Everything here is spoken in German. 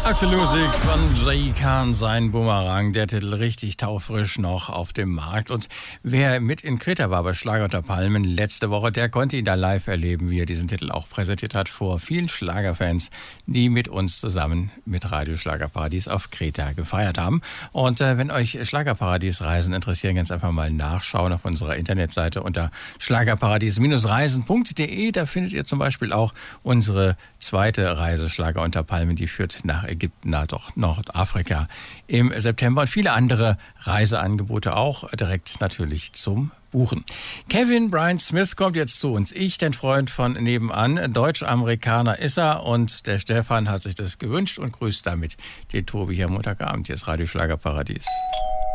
Aktuelle Musik von Jay Khan, sein Boomerang, der Titel richtig taufrisch noch auf dem Markt. Und wer mit in Kreta war bei Schlager unter Palmen letzte Woche, der konnte ihn da live erleben, wie er diesen Titel auch präsentiert hat vor vielen Schlagerfans, die mit uns zusammen mit Radio Schlagerparadies auf Kreta gefeiert haben. Und wenn euch Schlagerparadies-Reisen interessieren, ganz einfach mal nachschauen auf unserer Internetseite unter schlagerparadies-reisen.de. Da findet ihr zum Beispiel auch unsere zweite Reise Schlager unter Palmen, die führt nach Ägypten, doch Nordafrika im September und viele andere Reiseangebote auch direkt natürlich zum Buchen. Kevin Brian Smith kommt jetzt zu uns. Ich, den Freund von nebenan, Deutsch-Amerikaner ist er und der Stefan hat sich das gewünscht und grüßt damit den Tobi hier am Montagabend. Hier ist Radio Schlagerparadies.